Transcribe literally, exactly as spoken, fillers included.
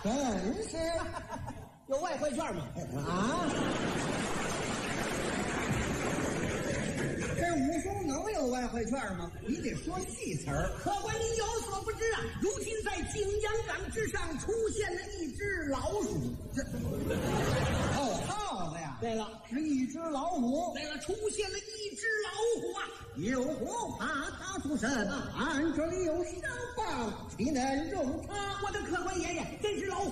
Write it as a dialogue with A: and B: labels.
A: 真是。
B: 有外汇券吗？
A: 啊！这武松能有外汇券吗？你得说细词儿。
B: 客官，您有所不知啊，如今在景阳冈之上出现了一只老鼠。
A: 这哦，耗子呀！
B: 对了，
A: 是一只老虎。
B: 对了，出现了一只老虎啊！
A: 有虎怕它出身，俺这里有上棒，岂能容它？
B: 我的客官爷爷，这只老虎